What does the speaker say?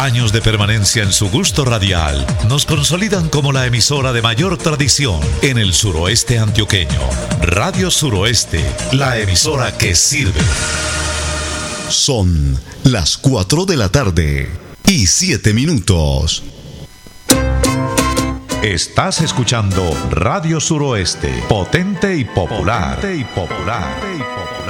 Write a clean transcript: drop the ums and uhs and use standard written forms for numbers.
Años de permanencia en su gusto radial nos consolidan como la emisora de mayor tradición en el suroeste antioqueño. Radio Suroeste, la emisora que sirve. Son las 4 de la tarde y 7 minutos. Estás escuchando Radio Suroeste, potente y popular.